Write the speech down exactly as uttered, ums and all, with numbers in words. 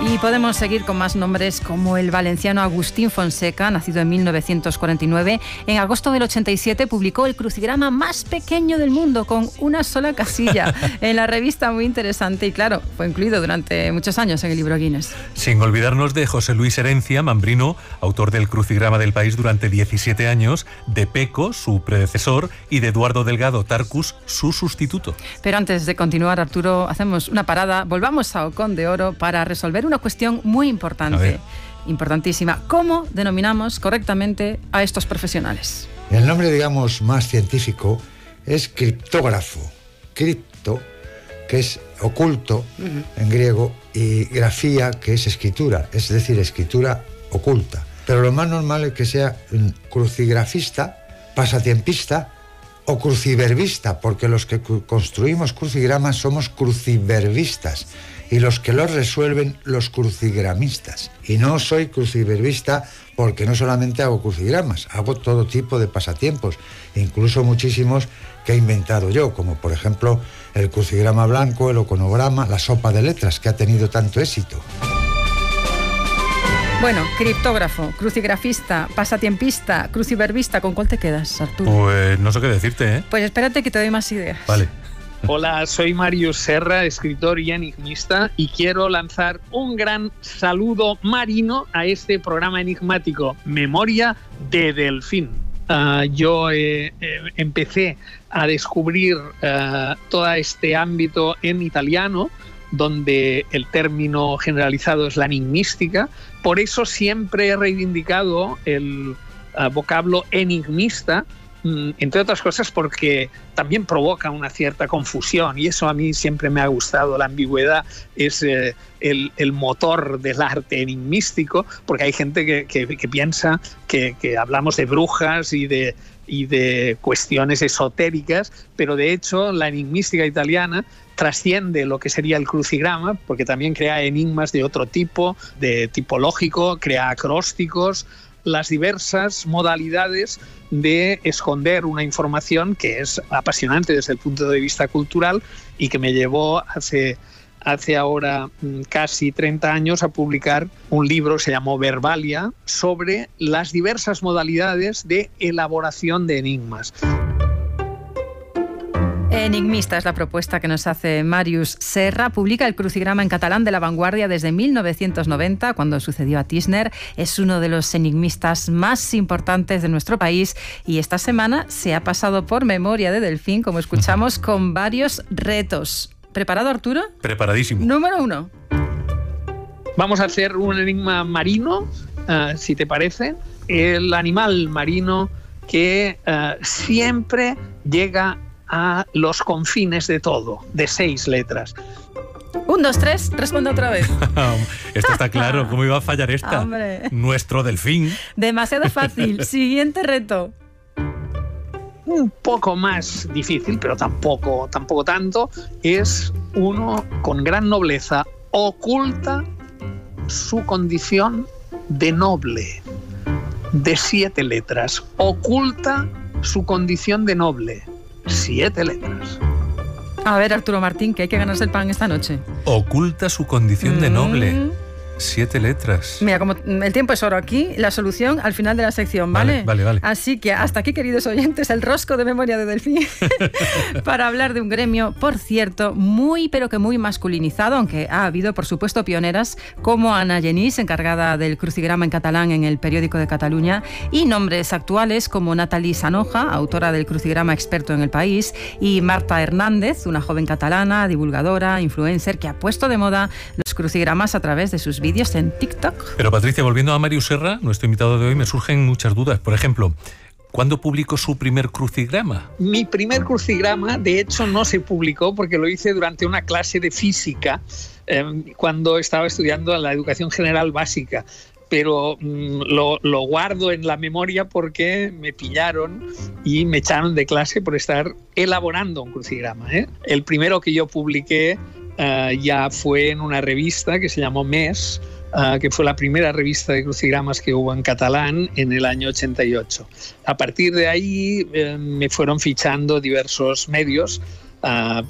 Y podemos seguir con más nombres como el valenciano Agustín Fonseca, nacido en mil novecientos cuarenta y nueve. En agosto del ochenta y siete publicó el crucigrama más pequeño del mundo, con una sola casilla, en la revista Muy Interesante, y claro, fue incluido durante muchos años en el libro Guinness. Sin olvidarnos de José Luis Herencia, mambrino, autor del crucigrama del País durante diecisiete años, de Peco, su predecesor, y de Eduardo Delgado Tarcus, su sustituto. Pero antes de continuar, Arturo, hacemos una parada, volvamos a Ocón de Oro para resolver una cuestión muy importante, importantísima. ¿Cómo denominamos correctamente a estos profesionales? El nombre, digamos, más científico es criptógrafo. Cripto, que es oculto uh-huh. en griego, y grafía, que es escritura, es decir, escritura oculta. Pero lo más normal es que sea un crucigrafista, pasatiempista o cruciverbista, porque los que construimos crucigramas somos cruciverbistas y los que los resuelven, los crucigramistas. Y no soy cruciverbista porque no solamente hago crucigramas, hago todo tipo de pasatiempos, incluso muchísimos que he inventado yo, como por ejemplo el crucigrama blanco, el oconograma, la sopa de letras, que ha tenido tanto éxito. Bueno, criptógrafo, crucigrafista, pasatiempista, cruciverbista, ¿con cuál te quedas, Arturo? Pues no sé qué decirte, ¿eh? Pues espérate que te doy más ideas. Vale. Hola, soy Marius Serra, escritor y enigmista, y quiero lanzar un gran saludo marino a este programa enigmático, Memoria de Delfín. Uh, yo eh, eh, empecé a descubrir uh, todo este ámbito en italiano, donde el término generalizado es la enigmística. Por eso siempre he reivindicado el uh, vocablo enigmista, entre otras cosas porque también provoca una cierta confusión, y eso a mí siempre me ha gustado. La ambigüedad es eh, el, el motor del arte enigmístico, porque hay gente que, que, que piensa que, que hablamos de brujas y de, y de cuestiones esotéricas, pero de hecho la enigmística italiana trasciende lo que sería el crucigrama, porque también crea enigmas de otro tipo, de tipo lógico, crea acrósticos, las diversas modalidades de esconder una información que es apasionante desde el punto de vista cultural y que me llevó hace, hace ahora casi treinta años a publicar un libro que se llamó Verbalia, sobre las diversas modalidades de elaboración de enigmas. Enigmista es la propuesta que nos hace Marius Serra. Publica el crucigrama en catalán de La Vanguardia desde mil novecientos noventa, cuando sucedió a Thisner. Es uno de los enigmistas más importantes de nuestro país y esta semana se ha pasado por Memoria de Delfín, como escuchamos, con varios retos. ¿Preparado, Arturo? Preparadísimo. Número uno. Vamos a hacer un enigma marino, uh, si te parece. El animal marino que uh, siempre llega a los confines de todo, de seis letras. Un, dos, tres, responde otra vez. Esto está claro, ¿cómo iba a fallar esta? Hombre. Nuestro delfín. Demasiado fácil. Siguiente reto. Un poco más difícil, pero tampoco, tampoco tanto, es uno con gran nobleza. Oculta su condición de noble, de siete letras. Oculta su condición de noble. Siete letras. A ver, Arturo Martín, que hay que ganarse el pan esta noche. Oculta su condición mm. de noble. Siete letras. Mira, como el tiempo es oro aquí, la solución al final de la sección, ¿vale? Vale, vale, vale. Así que hasta aquí, queridos oyentes, el rosco de Memoria de Delfín para hablar de un gremio, por cierto, muy pero que muy masculinizado, aunque ha habido, por supuesto, pioneras como Ana Genís, encargada del crucigrama en catalán en el Periódico de Cataluña, y nombres actuales como Natalie Sanoja, autora del crucigrama experto en El País, y Marta Hernández, una joven catalana, divulgadora, influencer, que ha puesto de moda los crucigramas a través de sus vídeos vídeos en TikTok. Pero Patricia, volviendo a Marius Serra, nuestro invitado de hoy, me surgen muchas dudas. Por ejemplo, ¿cuándo publicó su primer crucigrama? Mi primer crucigrama, de hecho, no se publicó porque lo hice durante una clase de física eh, cuando estaba estudiando la educación general básica. Pero mmm, lo, lo guardo en la memoria porque me pillaron y me echaron de clase por estar elaborando un crucigrama, ¿eh? El primero que yo publiqué Uh, ya fue en una revista que se llamó Mes, uh, que fue la primera revista de crucigramas que hubo en catalán en el año ochenta y ocho. A partir de ahí eh, me fueron fichando diversos medios, uh,